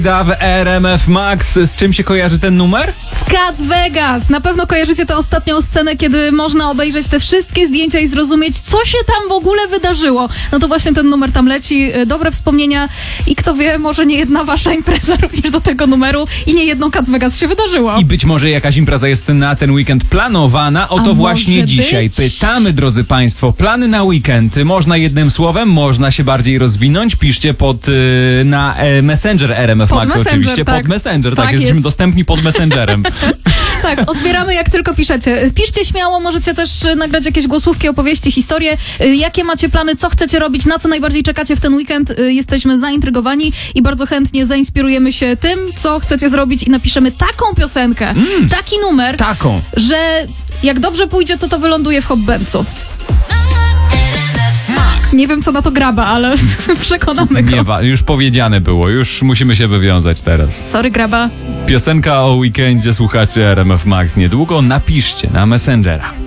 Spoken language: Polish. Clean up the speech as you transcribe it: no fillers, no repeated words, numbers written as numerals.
W RMF Max. Z czym się kojarzy ten numer? Z Cats Vegas. Na pewno kojarzycie tę ostatnią scenę, kiedy można obejrzeć te wszystkie zdjęcia i zrozumieć, co się tam w ogóle wydarzyło. No to właśnie ten numer tam leci. Dobre wspomnienia i kto wie, może nie jedna wasza impreza również do tego numeru i nie jedno Cats Vegas się wydarzyło. I być może jakaś impreza jest na ten weekend planowana. Oto właśnie dzisiaj pytamy, drodzy państwo, plany na weekend. Można jednym słowem, można się bardziej rozwinąć. Piszcie na Messenger RMF Max oczywiście. Tak. Pod Messenger, tak jesteśmy jest. dostępni pod Messengerem. Tak, odbieramy jak tylko piszecie. Piszcie śmiało, możecie też nagrać jakieś głosówki, opowieści, historie. Jakie macie plany, co chcecie robić, na co najbardziej czekacie w ten weekend? Jesteśmy zaintrygowani i bardzo chętnie zainspirujemy się tym, co chcecie zrobić i napiszemy taką piosenkę, taki numer, Taką. że jak dobrze pójdzie, to wyląduje w Hot-Bencu. Nie wiem, co na to Graba, ale przekonamy go. Nie, już powiedziane było, już musimy się wywiązać teraz. Sorry, Graba. Piosenka o weekendzie, słuchacie RMF Max niedługo. Napiszcie na Messengera.